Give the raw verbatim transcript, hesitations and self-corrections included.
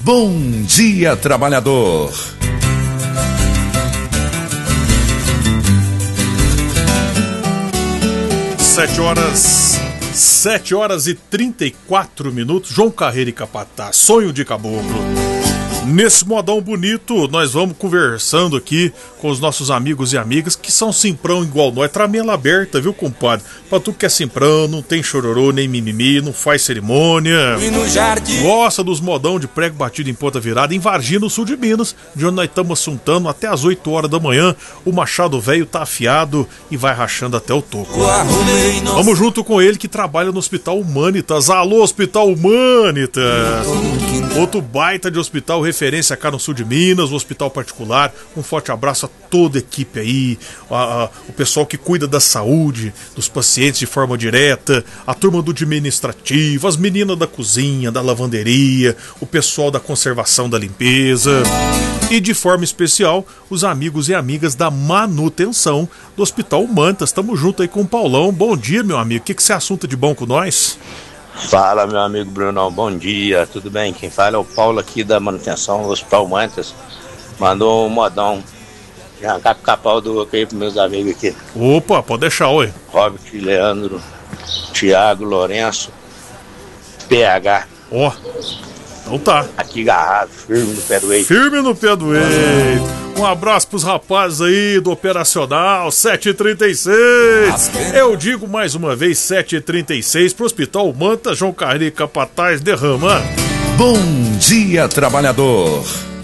Bom Dia Trabalhador. Sete horas, sete horas e trinta e quatro minutos. João Carreira e Capataz, sonho de caboclo. Nesse modão bonito, nós vamos conversando aqui com os nossos amigos e amigas que são simprão igual nós. Tramela aberta, viu, compadre? Pra tu que é simprão, não tem chororô nem mimimi, não faz cerimônia. Gosta dos modão de prego batido em ponta virada em Varginha, no sul de Minas, de onde nós estamos assuntando até as oito horas da manhã. O machado velho tá afiado e vai rachando até o toco. Vamos junto com ele que trabalha no Hospital Humanitas. Alô, Hospital Humanitas! Outro baita de hospital, referência cá no sul de Minas, o hospital particular. Um forte abraço a toda a equipe aí, a, a, o pessoal que cuida da saúde dos pacientes de forma direta, a turma do administrativo, as meninas da cozinha, da lavanderia, o pessoal da conservação da limpeza e, de forma especial, os amigos e amigas da manutenção do Hospital Humanitas. Tamo junto aí com o Paulão. Bom dia, meu amigo. O que, que você assunta de bom com nós? Fala, meu amigo Brunão, bom dia, tudo bem? Quem fala é o Paulo aqui da manutenção do Hospital Mantas. Mandou um modão de arrancar pro capau do aqui pros meus amigos aqui. Opa, pode deixar, oi. Robert, Leandro, Thiago, Lourenço, P H. Ó, oh, então tá. Aqui garrado, firme no pé do eito. Firme no pé do eito. Um abraço pros rapazes aí do Operacional sete e trinta e seis. Eu digo mais uma vez sete e trinta e seis pro Hospital Manta, João Carreira e Capataz derrama. Bom Dia Trabalhador.